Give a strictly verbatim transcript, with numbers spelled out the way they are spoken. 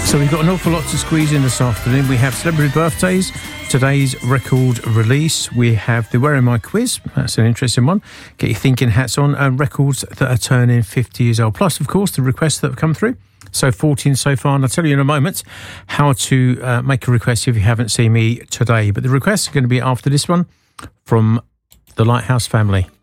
So we've got an awful lot to squeeze in this afternoon. We have celebrity birthdays, today's record release. We have the Where Am I quiz. That's an interesting one. Get your thinking hats on. And records that are turning fifty years old. Plus, of course, the requests that have come through. So fourteen so far. And I'll tell you in a moment how to uh, make a request if you haven't seen me today. But the requests are going to be after this one from the Lighthouse family.